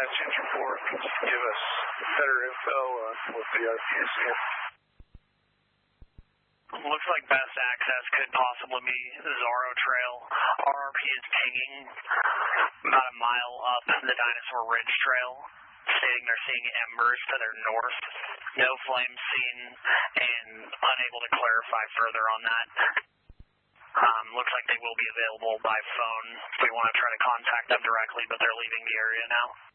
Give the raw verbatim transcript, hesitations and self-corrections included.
nine change report. Give us better info on what the R P is here. Looks like best access could possibly be Zorro Trail. R R P is pinging about a mile up the Dinosaur Ridge Trail, stating they're seeing embers to their north. No flames seen, and unable to clarify further on that. Um, looks like they will be available by phone if we want to try to contact them directly, but they're leaving the area now.